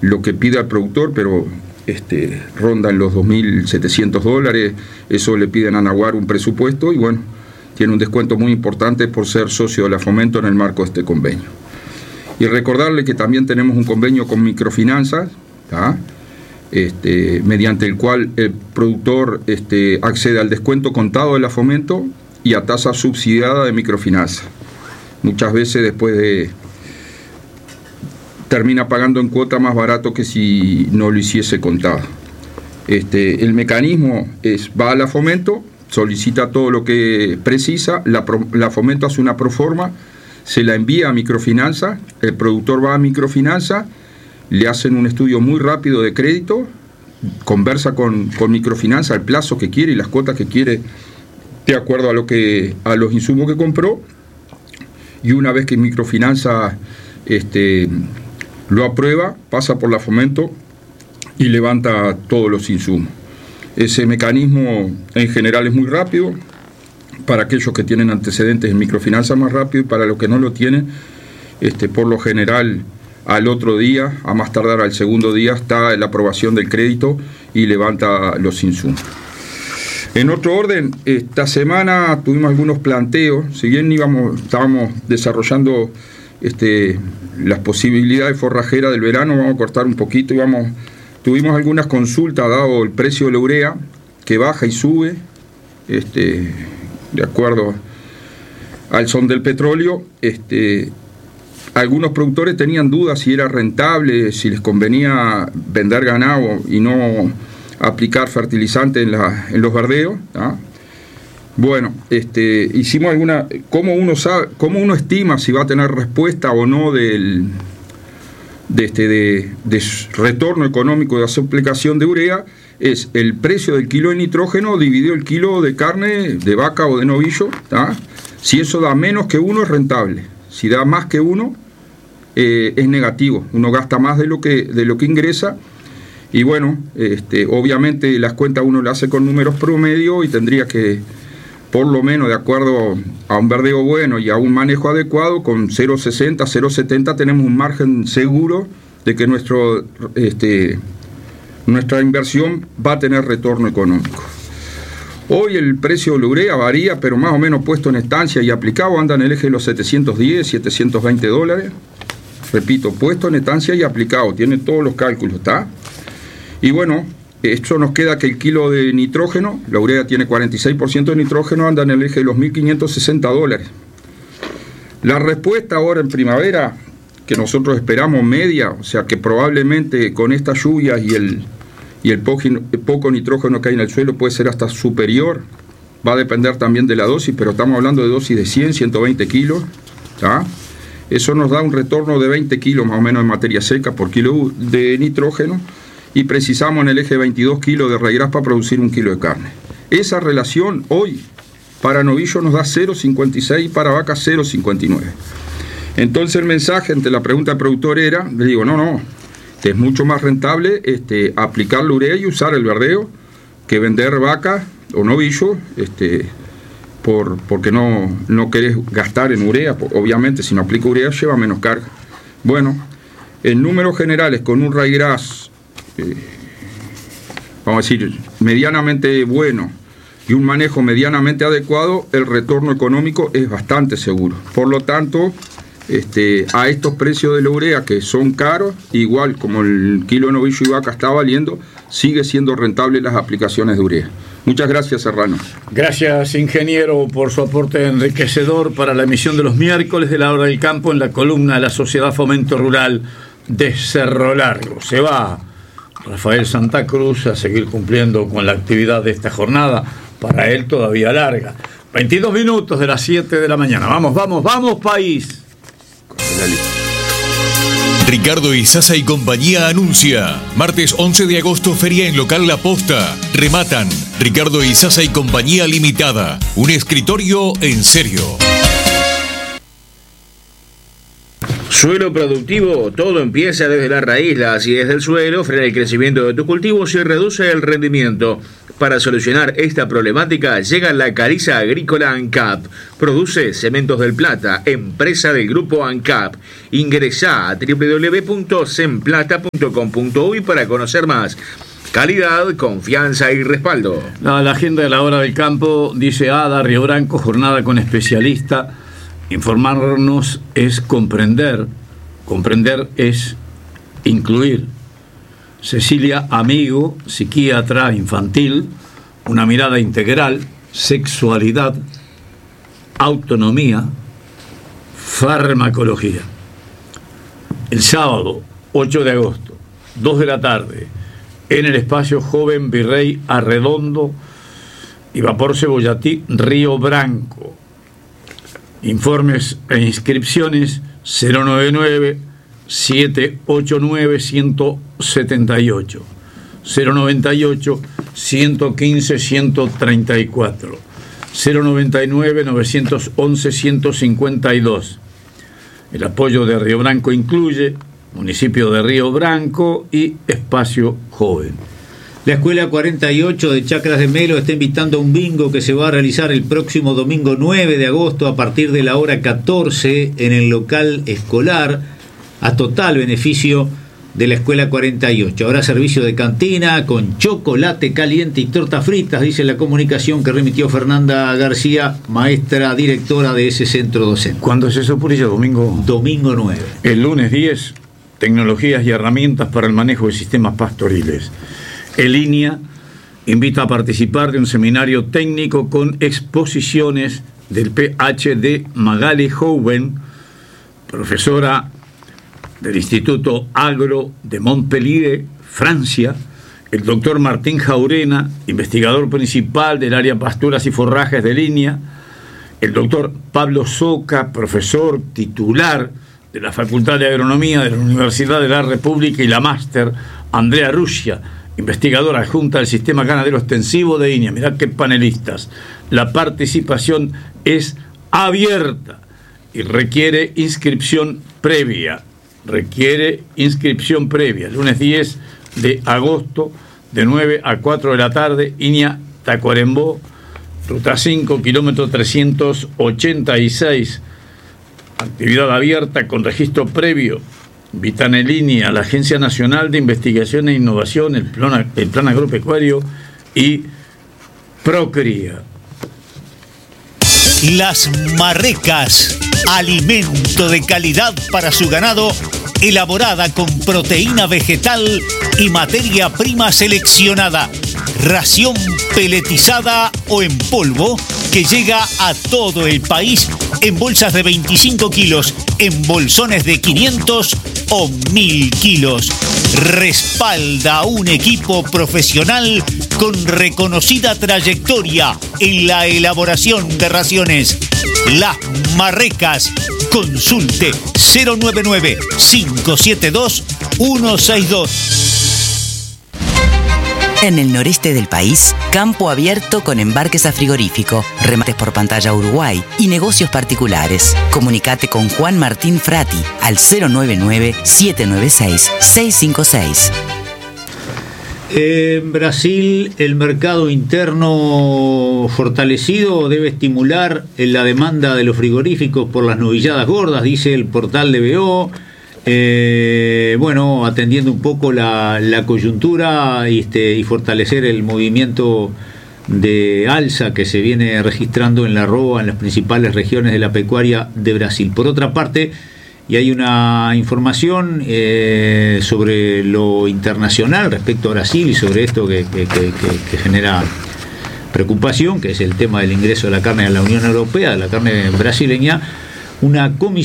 lo que pide al productor, pero rondan los $2.700. Eso le piden a Naguar un presupuesto y bueno, tiene un descuento muy importante por ser socio de la Fomento en el marco de este convenio. Y recordarle que también tenemos un convenio con microfinanzas, mediante el cual el productor accede al descuento contado de la Fomento y a tasa subsidiada de microfinanza. Muchas veces después termina pagando en cuota más barato que si no lo hiciese contado. El mecanismo va a la Fomento, solicita todo lo que precisa, la Fomento hace una proforma, se la envía a microfinanza, el productor va a microfinanza, le hacen un estudio muy rápido de crédito, conversa con microfinanza el plazo que quiere y las cuotas que quiere de acuerdo a los insumos que compró, y una vez que microfinanza lo aprueba, pasa por la Fomento y levanta todos los insumos. Ese mecanismo en general es muy rápido, para aquellos que tienen antecedentes en microfinanza más rápido, y para los que no lo tienen, por lo general al otro día, a más tardar al segundo día, está la aprobación del crédito y levanta los insumos. En otro orden, esta semana tuvimos algunos planteos, si bien estábamos desarrollando las posibilidades forrajeras del verano, vamos a cortar un poquito y tuvimos algunas consultas dado el precio de la urea, que baja y sube, de acuerdo al son del petróleo. Algunos productores tenían dudas si era rentable, si les convenía vender ganado y no aplicar fertilizante en los verdeos. Bueno, hicimos ¿cómo uno estima si va a tener respuesta o no de retorno económico de esa aplicación de urea? Es el precio del kilo de nitrógeno dividido el kilo de carne de vaca o de novillo. Si eso da menos que 1 es rentable, si da más que 1 es negativo, uno gasta más de lo que ingresa. Y bueno, obviamente las cuentas uno las hace con números promedio y tendría que, por lo menos de acuerdo a un verdeo bueno y a un manejo adecuado, con 0,60, 0,70 tenemos un margen seguro de que nuestra inversión va a tener retorno económico. Hoy el precio de la urea varía, pero más o menos puesto en estancia y aplicado anda en el eje de los $710, $720. Repito, puesto en estancia y aplicado, tiene todos los cálculos, ¿está? Y bueno, esto nos queda que el kilo de nitrógeno, la urea tiene 46% de nitrógeno, anda en el eje de los $1.560. La respuesta ahora en primavera, que nosotros esperamos media, o sea que probablemente con estas lluvias y el poco nitrógeno que hay en el suelo puede ser hasta superior, va a depender también de la dosis, pero estamos hablando de dosis de 100, 120 kilos, ¿tá? Eso nos da un retorno de 20 kilos más o menos de materia seca por kilo de nitrógeno, y precisamos en el eje 22 kilos de raigras para producir 1 kilo de carne. Esa relación hoy para novillo nos da 0,56 y para vaca 0,59. Entonces el mensaje ante la pregunta del productor era, le digo, no, es mucho más rentable aplicar la urea y usar el verdeo que vender vaca o novillo, porque no querés gastar en urea. Obviamente si no aplico urea lleva menos carga. Bueno, en números generales con un raigras vamos a decir medianamente bueno y un manejo medianamente adecuado, el retorno económico es bastante seguro. Por lo tanto, a estos precios de la urea, que son caros, igual como el kilo de novillo y vaca está valiendo, sigue siendo rentable las aplicaciones de urea. Muchas gracias, Serrano. Gracias, ingeniero, por su aporte enriquecedor para la emisión de los miércoles de la Hora del Campo en la columna de la Sociedad Fomento Rural de Cerro Largo. Se va Rafael Santa Cruz a seguir cumpliendo con la actividad de esta jornada, para él todavía larga. 22 minutos de las 7 de la mañana. Vamos, país. Ricardo Izaza y compañía anuncia: martes 11 de agosto, feria en local La Posta. Rematan Ricardo Izaza y compañía limitada, un escritorio en serio. Suelo productivo, todo empieza desde la raíz, la acidez del suelo, frena el crecimiento de tus cultivos y reduce el rendimiento. Para solucionar esta problemática llega la Caliza Agrícola ANCAP. Produce Cementos del Plata, empresa del grupo ANCAP. Ingresá a www.semplata.com.uy para conocer más. Calidad, confianza y respaldo. La agenda de la hora del campo dice ADA, Río Branco, jornada con especialista. Informarnos es comprender, comprender es incluir. Cecilia Amigo, psiquiatra infantil, una mirada integral, sexualidad, autonomía, farmacología. El sábado, 8 de agosto, 2 de la tarde, en el espacio Joven Virrey Arredondo y Vapor Cebollatí, Río Branco. Informes e inscripciones 099-789-178, 098-115-134, 099-911-152. El apoyo de Río Branco incluye municipio de Río Branco y espacio joven. La Escuela 48 de Chacras de Melo está invitando a un bingo que se va a realizar el próximo domingo 9 de agosto a partir de la hora 14 en el local escolar, a total beneficio de la Escuela 48. Habrá servicio de cantina con chocolate caliente y tortas fritas, dice la comunicación que remitió Fernanda García, maestra directora de ese centro docente. ¿Cuándo es eso, Purillo? ¿Domingo? Domingo 9. El lunes 10, tecnologías y herramientas para el manejo de sistemas pastoriles. El INIA invita a participar de un seminario técnico con exposiciones del PhD Magali Houben, profesora del Instituto Agro de Montpellier, Francia, el doctor Martín Jaurena, investigador principal del área pasturas y forrajes del INIA, el doctor Pablo Soca, profesor titular de la Facultad de Agronomía de la Universidad de la República, y la máster Andrea Ruscia, investigadora adjunta del Sistema Ganadero Extensivo de INIA. Mirá qué panelistas. La participación es abierta y requiere inscripción previa. Lunes 10 de agosto, de 9 a 4 de la tarde, INIA Tacuarembó, ruta 5, kilómetro 386. Actividad abierta con registro previo. Invitan el INIA, la Agencia Nacional de Investigación e Innovación, el Plan Agropecuario y Procría. Las Marrecas, alimento de calidad para su ganado, elaborada con proteína vegetal y materia prima seleccionada. Ración peletizada o en polvo que llega a todo el país en bolsas de 25 kilos, en bolsones de 500 o 1000 kilos. Respalda a un equipo profesional con reconocida trayectoria en la elaboración de raciones. Las Marrecas. Consulte 099-572-162. En el noreste del país, campo abierto con embarques a frigorífico, remates por pantalla Uruguay y negocios particulares. Comunicate con Juan Martín Frati al 099-796-656. En Brasil, el mercado interno fortalecido debe estimular la demanda de los frigoríficos por las novilladas gordas, dice el portal de BO. Atendiendo un poco la coyuntura y fortalecer el movimiento de alza que se viene registrando en la arroba en las principales regiones de la pecuaria de Brasil. Por otra parte, y hay una información sobre lo internacional respecto a Brasil y sobre esto que genera preocupación, que es el tema del ingreso de la carne a la Unión Europea, de la carne brasileña. Una comisión